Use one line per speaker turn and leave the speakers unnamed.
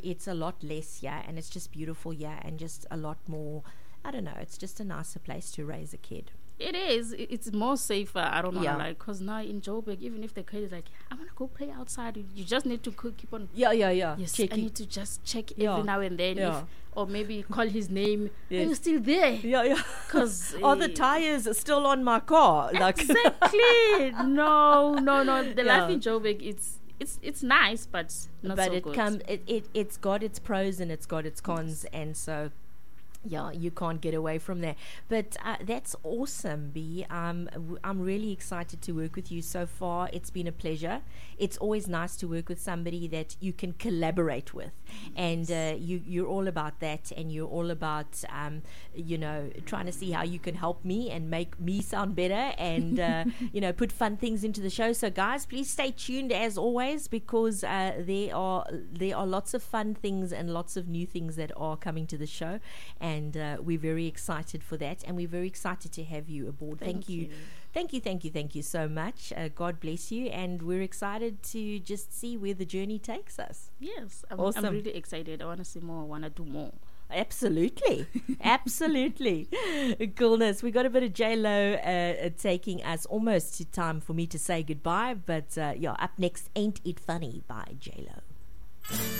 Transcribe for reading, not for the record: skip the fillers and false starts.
it's a lot less here, and it's just beautiful here, and just a lot more, I don't know, it's just a nicer place to raise a kid.
It is. It's more safer. I don't know,
Yeah.
like, because now in Joburg, even if the kid is like, I want to go play outside, you just need to keep on.
Yeah.
Yes, I
Checking.
need to just check
Yeah.
every now and then,
Yeah.
or maybe call his name.
Yes.
Are you still there?
Yeah.
Because
Are the tires still on my car? Like,
exactly. No. The
Yeah.
life in Joburg, it's nice, but not
but
so good.
it's got its pros and it's got its cons, and so yeah, you can't get away from that. But that's awesome, B. I'm really excited to work with you so far. It's been a pleasure. It's always nice to work with somebody that you can collaborate with, and you're all about that, and you're all about trying to see how you can help me and make me sound better, and put fun things into the show. So guys, please stay tuned as always, because there are lots of fun things and lots of new things that are coming to the show, and we're very excited for that, and we're very excited to have you aboard. Thank you so much. God bless you, and we're excited to just see where the journey takes us.
Yes,
Awesome.
I'm really excited. I want to see more. I want to do more.
Absolutely. Coolness. We got a bit of J-Lo taking us almost to time for me to say goodbye, but up next, Ain't It Funny by J-Lo.